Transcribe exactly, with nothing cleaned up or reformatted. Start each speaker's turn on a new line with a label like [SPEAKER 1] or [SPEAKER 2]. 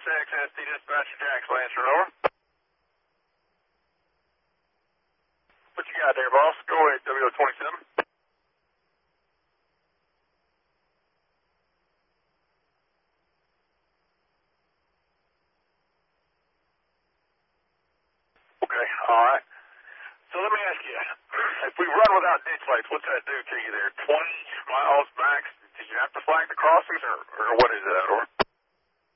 [SPEAKER 1] six, S D dispatcher, Jackson Lancer, over. What you got there, boss? Go ahead, W O twenty-seven. Okay, all right. So let me ask you, if we run without ditch lights, what's that do to you there? twenty miles max? Do you have to flag the crossings, or, or what is that, or?